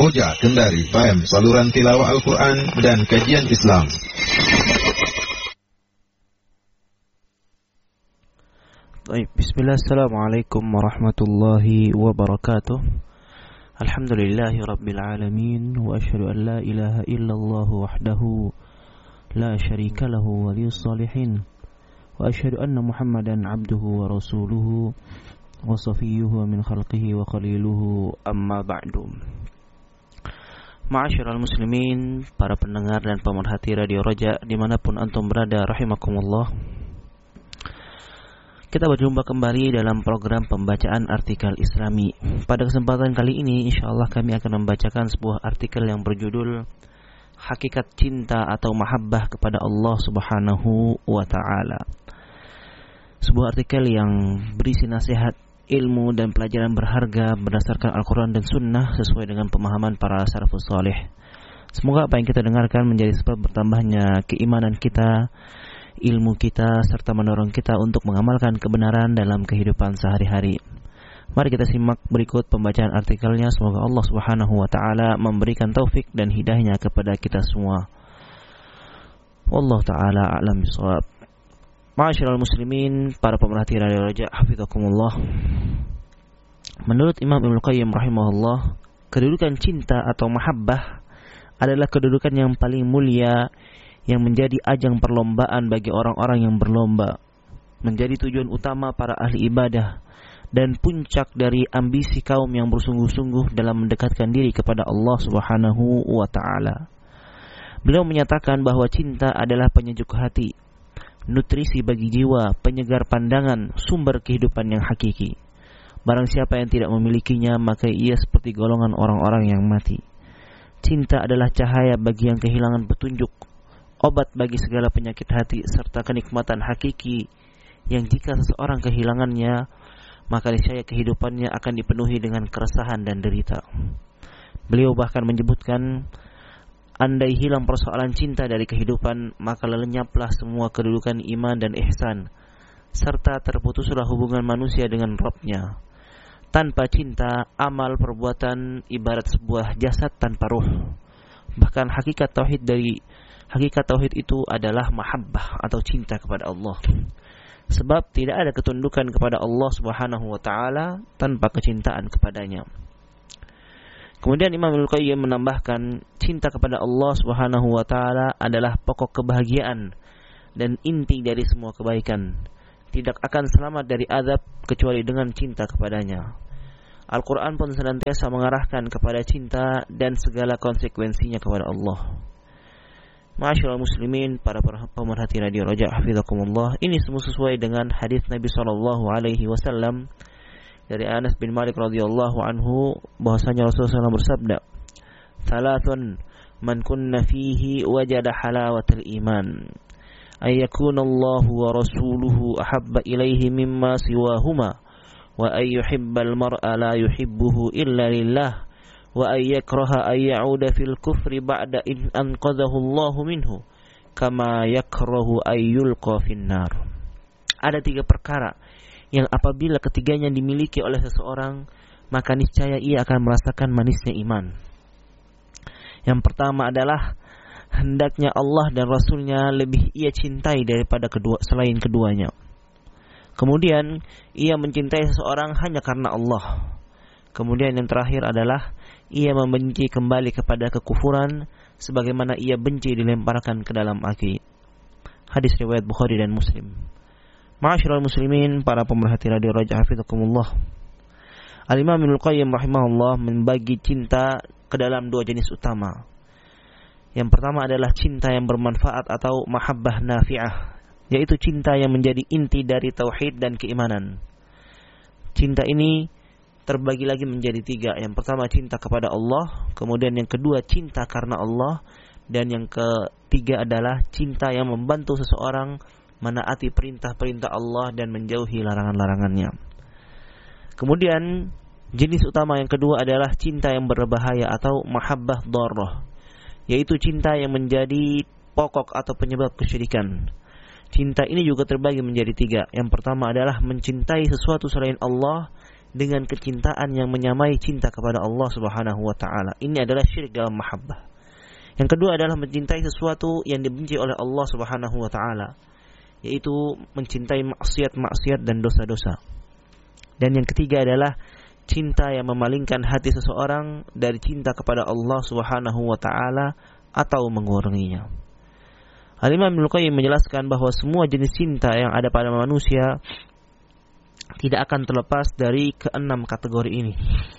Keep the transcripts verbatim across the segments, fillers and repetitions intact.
Roja Kendari F M, saluran tilawah Al-Quran dan kajian Islam. Baik, bismillah, assalamualaikum warahmatullahi wabarakatuh. Alhamdulillahi rabbil alamin, wa asyhadu an la ilaha illallah wahdahu la syarika lahu waliyus salihin, wa asyhadu anna Muhammadan abduhu wa rasuluhu wa safiyuhu min khalqihi wa khaliluhu, amma ba'du. Ma'asyiral muslimin, para pendengar dan pemerhati Radio Roja dimanapun antum berada, rahimakumullah. Kita berjumpa kembali dalam program pembacaan artikel Islami. Pada kesempatan kali ini insyaallah kami akan membacakan sebuah artikel yang berjudul Hakikat Cinta atau Mahabbah kepada Allah Subhanahu wa Ta'ala. Sebuah artikel yang berisi nasihat, ilmu dan pelajaran berharga berdasarkan Al-Quran dan Sunnah sesuai dengan pemahaman para salafus salih. Semoga apa yang kita dengarkan menjadi sebab bertambahnya keimanan kita, ilmu kita, serta mendorong kita untuk mengamalkan kebenaran dalam kehidupan sehari-hari. Mari kita simak berikut pembacaan artikelnya. Semoga Allah Subhanahu wa Ta'ala memberikan taufik dan hidayahnya kepada kita semua. Wallahu ta'ala a'lam bishawab. Ma'asyiral muslimin, para pemerhati Radio Roja, hafizakumullah. Menurut Imam Ibnu Qayyim rahimahullah, kedudukan cinta atau mahabbah adalah kedudukan yang paling mulia yang menjadi ajang perlombaan bagi orang-orang yang berlomba, menjadi tujuan utama para ahli ibadah, dan puncak dari ambisi kaum yang bersungguh-sungguh dalam mendekatkan diri kepada Allah Subhanahu wa Ta'ala. Beliau menyatakan bahwa cinta adalah penyejuk hati, nutrisi bagi jiwa, penyegar pandangan, sumber kehidupan yang hakiki. Barang siapa yang tidak memilikinya, maka ia seperti golongan orang-orang yang mati. Cinta adalah cahaya bagi yang kehilangan petunjuk, obat bagi segala penyakit hati, serta kenikmatan hakiki yang jika seseorang kehilangannya, maka niscaya kehidupannya akan dipenuhi dengan keresahan dan derita. Beliau bahkan menyebutkan, andai hilang persoalan cinta dari kehidupan, maka lenyaplah semua kedudukan iman dan ihsan, serta terputuslah hubungan manusia dengan Rabb-Nya. Tanpa cinta, amal perbuatan ibarat sebuah jasad tanpa ruh. Bahkan hakikat tauhid dari hakikat tauhid itu adalah mahabbah atau cinta kepada Allah. Sebab tidak ada ketundukan kepada Allah Subhanahu wa Ta'ala tanpa kecintaan kepadanya. Kemudian Imam Ibnu Qayyim menambahkan, cinta kepada Allah Subhanahu wa Ta'ala adalah pokok kebahagiaan dan inti dari semua kebaikan. Tidak akan selamat dari azab kecuali dengan cinta kepadanya. Al-Quran pun senantiasa mengarahkan kepada cinta dan segala konsekuensinya kepada Allah. Ma'asyiral muslimin, para pemerhati Radio Roja, hafizakumullah. Ini semua sesuai dengan hadis Nabi sallallahu alaihi wasallam dari Anas bin Malik radhiyallahu anhu, bahwasanya Rasulullah shallallahu alaihi wasallam bersabda, "Thalathun man kunna fihi wajada halawatal iman. Ayyakuna Allah wa rasuluhu ahabba ilaihi mimma siwahuma, wa ayyuhibbal mar'a la yuhibbuhu illa lillah, wa ayyakraha ayyauda fil kufri ba'da in anqadhahu Allah minhu, kama yakrahu ayyulqa finnar." Ada tiga perkara yang apabila ketiganya dimiliki oleh seseorang, maka niscaya ia akan merasakan manisnya iman. Yang pertama adalah hendaknya Allah dan Rasulnya lebih ia cintai daripada kedua selain keduanya. Kemudian ia mencintai seseorang hanya karena Allah. Kemudian yang terakhir adalah ia membenci kembali kepada kekufuran sebagaimana ia benci dilemparkan ke dalam api. Hadis riwayat Bukhari dan Muslim. Ma'asyiral muslimin, para pemerhati Radio Roja, hafizakumullah. Al-Imam Ibnu Qayyim rahimahullah membagi cinta ke dalam dua jenis utama. Yang pertama adalah cinta yang bermanfaat atau mahabbah nafi'ah, yaitu cinta yang menjadi inti dari tauhid dan keimanan. Cinta ini terbagi lagi menjadi tiga. Yang pertama cinta kepada Allah, kemudian yang kedua cinta karena Allah, dan yang ketiga adalah cinta yang membantu seseorang menaati perintah-perintah Allah dan menjauhi larangan-larangannya. Kemudian jenis utama yang kedua adalah cinta yang berbahaya atau mahabbah dharrah, yaitu cinta yang menjadi pokok atau penyebab kesyirikan. Cinta ini juga terbagi menjadi tiga. Yang pertama adalah mencintai sesuatu selain Allah dengan kecintaan yang menyamai cinta kepada Allah Subhanahu wa taala. Ini adalah syirik dalam mahabbah. Yang kedua adalah mencintai sesuatu yang dibenci oleh Allah Subhanahu wa taala, yaitu mencintai maksiat-maksiat dan dosa-dosa. Dan yang ketiga adalah cinta yang memalingkan hati seseorang dari cinta kepada Allah Subhanahu wa taala atau menguranginya. Al-Imam Ibnu Qayyim menjelaskan bahwa semua jenis cinta yang ada pada manusia tidak akan terlepas dari keenam kategori ini.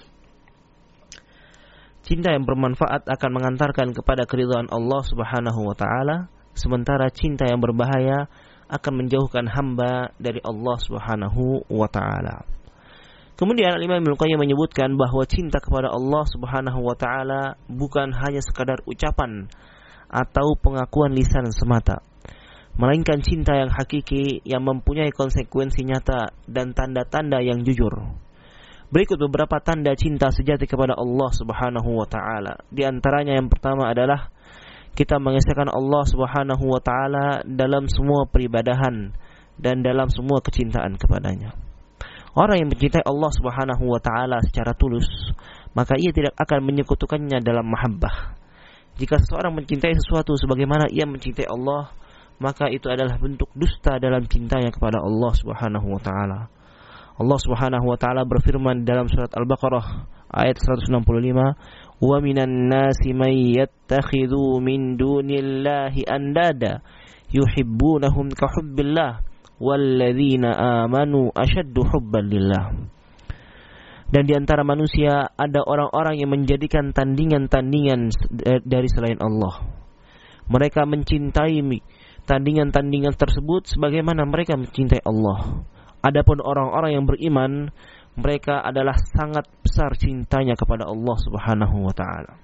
Cinta yang bermanfaat akan mengantarkan kepada keridhaan Allah Subhanahu wa taala, sementara cinta yang berbahaya akan menjauhkan hamba dari Allah Subhanahu wa taala. Kemudian Imam Ibnu Qayyim menyebutkan bahwa cinta kepada Allah Subhanahu wa taala bukan hanya sekadar ucapan atau pengakuan lisan semata, melainkan cinta yang hakiki yang mempunyai konsekuensi nyata dan tanda-tanda yang jujur. Berikut beberapa tanda cinta sejati kepada Allah Subhanahu wa taala. Di antaranya yang pertama adalah kita mengesahkan Allah Subhanahu wa taala dalam semua peribadahan dan dalam semua kecintaan kepadanya. Orang yang mencintai Allah Subhanahu wa taala secara tulus, maka ia tidak akan menyekutukannya dalam mahabbah. Jika seseorang mencintai sesuatu sebagaimana ia mencintai Allah, maka itu adalah bentuk dusta dalam cintanya kepada Allah Subhanahu wa taala. Allah Subhanahu wa taala berfirman dalam surat Al-Baqarah ayat seratus enam puluh lima, "Wa minan nasi may yattakhidhu min dunillahi andada yuhibbunahum ka hubbillah walladzina amanu ashaddu hubban lillah." Dan di antara manusia ada orang-orang yang menjadikan tandingan-tandingan dari selain Allah. Mereka mencintai tandingan-tandingan tersebut sebagaimana mereka mencintai Allah. Adapun orang-orang yang beriman, mereka adalah sangat besar cintanya kepada Allah Subhanahu wa taala.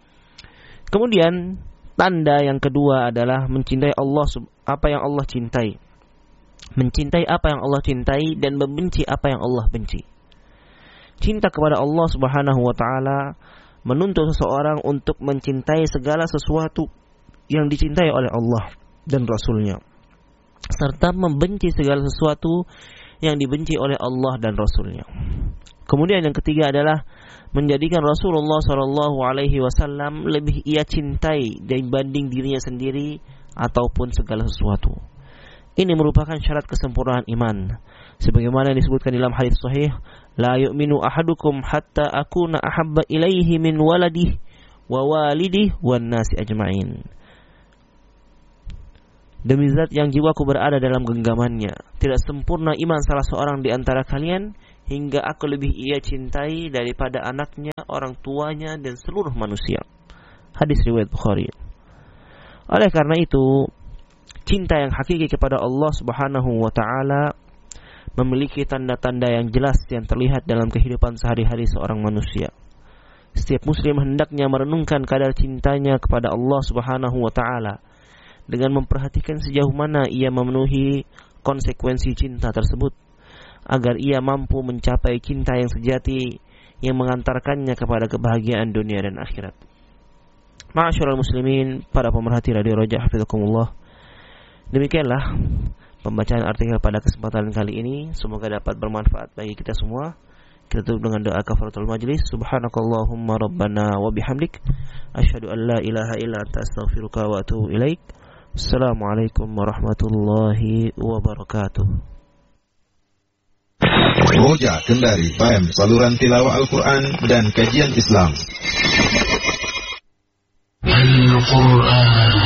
Kemudian tanda yang kedua adalah mencintai Allah, apa yang Allah cintai. Mencintai apa yang Allah cintai dan membenci apa yang Allah benci. Cinta kepada Allah Subhanahu wa taala menuntut seseorang untuk mencintai segala sesuatu yang dicintai oleh Allah dan Rasul-Nya, serta membenci segala sesuatu yang dibenci oleh Allah dan Rasul-Nya. Kemudian yang ketiga adalah menjadikan Rasulullah shallallahu alaihi wasallam lebih ia cintai dibanding dirinya sendiri ataupun segala sesuatu. Ini merupakan syarat kesempurnaan iman. Sebagaimana disebutkan dalam hadis sahih, la yu'minu ahadukum hatta akuna ahabba ilaihi min waladihi wa walidihi wan nasi ajma'in. Demi zat yang jiwaku berada dalam genggamannya, tidak sempurna iman salah seorang di antara kalian hingga aku lebih ia cintai daripada anaknya, orang tuanya, dan seluruh manusia. Hadis riwayat Bukhari. Oleh karena itu, cinta yang hakiki kepada Allah Subhanahu wa taala memiliki tanda-tanda yang jelas yang terlihat dalam kehidupan sehari-hari seorang manusia. Setiap muslim hendaknya merenungkan kadar cintanya kepada Allah Subhanahu wa taala dengan memperhatikan sejauh mana ia memenuhi konsekuensi cinta tersebut, agar ia mampu mencapai cinta yang sejati yang mengantarkannya kepada kebahagiaan dunia dan akhirat. Ma'asyiral muslimin, para pemerhati Radio Roja hafizakumullah, demikianlah pembacaan artikel pada kesempatan kali ini. Semoga dapat bermanfaat bagi kita semua. Kita tutup dengan doa kafaratul majlis. Subhanakallahumma rabbana wa bihamdik, asyhadu an la ilaha illa anta astaghfiruka wa atubu ilaik. Assalamualaikum warahmatullahi wabarakatuh. Roja Kendari F M, saluran tilawah Al-Quran dan kajian Islam. Al-Quran